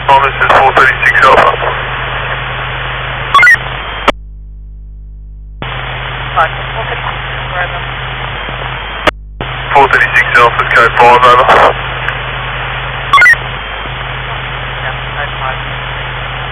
This is 436 Alpha. 436 Alpha, code 5 over.